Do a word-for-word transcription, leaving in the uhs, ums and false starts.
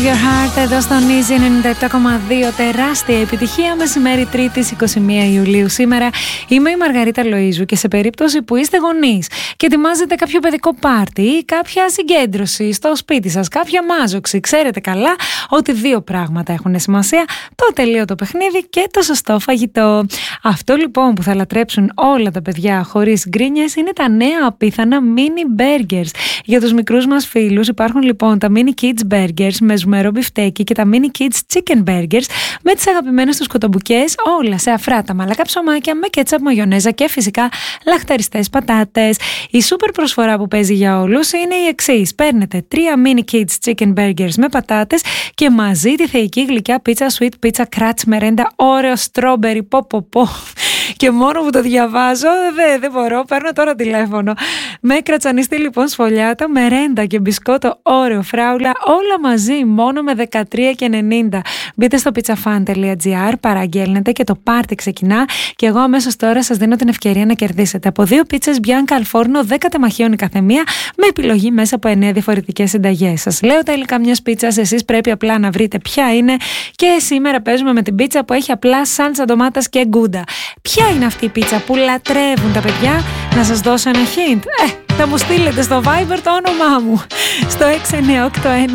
Your Heart εδώ στον Easy ενενήντα επτά κόμμα δύο, τεράστια επιτυχία μεσημέρι Τρίτης εικοστή πρώτη Ιουλίου. Σήμερα είμαι η Μαργαρίτα Λοΐζου και σε περίπτωση που είστε γονείς και ετοιμάζετε κάποιο παιδικό πάρτι ή κάποια συγκέντρωση στο σπίτι σας, κάποια μάζοξη, ξέρετε καλά ότι δύο πράγματα έχουν σημασία: το τελείωτο παιχνίδι και το σωστό φαγητό. Αυτό λοιπόν που θα λατρέψουν όλα τα παιδιά χωρίς γκρίνιες είναι τα νέα απίθανα mini burgers. Για τους μικρούς μας φίλους υπάρχουν λοιπόν τα mini kids burgers με ζουμερό μπιφτέκι και τα mini kids chicken burgers με τις αγαπημένες τους κοτομπουκές, όλα σε αφράτα μαλακά ψωμάκια με κέτσαπ, μαγιονέζα και φυσικά λαχταριστές πατάτες. Η σούπερ προσφορά που παίζει για όλους είναι η εξής: παίρνετε τρία mini kids chicken burgers με πατάτες και μαζί τη θεϊκή γλυκιά πίτσα sweet pizza crunch μερέντα όρεο strawberry πω πω πω. Και μόνο που το διαβάζω δεν δε μπορώ, παίρνω τώρα τηλέφωνο. Με κρατσανιστή λοιπόν σφολιάτα, μερέντα και μπισκότο όρεο φράουλα, όλα μαζί μόνο με δεκατρία και ενενήντα. Μπείτε στο pizzafan τελεία gr, παραγγέλνετε και το πάρτι ξεκινά και εγώ αμέσως τώρα σας δίνω την ευκαιρία να κερδίσετε από δύο πίτσες Bianca al Forno δέκα τεμαχίων η καθεμία με επιλογή μέσα από εννέα διαφορετικές συνταγές. Σας λέω τα υλικά μιας πίτσας, εσείς πρέπει απλά να βρείτε ποια είναι και σήμερα παίζουμε με την πίτσα που έχει απλά σάλτσα ντομάτας και γκούντα. Ποια είναι αυτή η πίτσα που λατρεύουν τα παιδιά? Να σας δώσω ένα hint. Ε, θα μου στείλετε στο Viber το όνομά μου στο έξι εννιά οκτώ ένα